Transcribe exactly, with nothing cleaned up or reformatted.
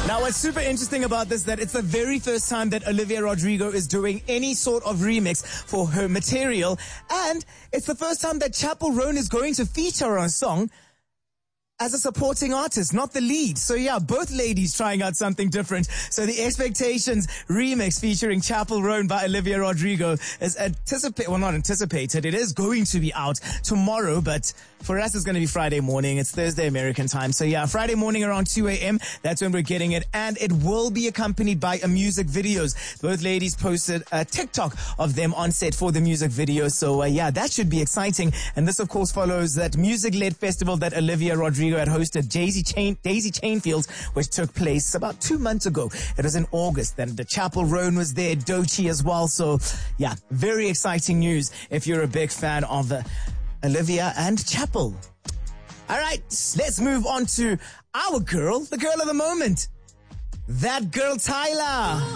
Now, what's super interesting about this, that it's the very first time that Olivia Rodrigo is doing any sort of remix for her material. And it's the first time that Chapel Roan is going to feature on a song as a supporting artist, not the lead. So yeah, both ladies trying out something different. So the Expectations remix featuring Chapel Roan by Olivia Rodrigo is anticipated, well not anticipated, it is going to be out tomorrow, but for us it's going to be Friday morning. It's Thursday American time. So yeah, Friday morning around two a.m. That's when we're getting it. And it will be accompanied by a music videos. Both ladies posted a TikTok of them on set for the music video. So uh, yeah, that should be exciting. And this of course follows that music-led festival that Olivia Rodrigo had hosted, Daisy Chain, Daisy Chainfields, which took place about two months ago. It was in August. Then the Chapel Roan was there, Doechii as well. So yeah, very exciting news if you're a big fan of uh, Olivia and Chapel. All right, let's move on to our girl, the girl of the moment. That girl, Tyla.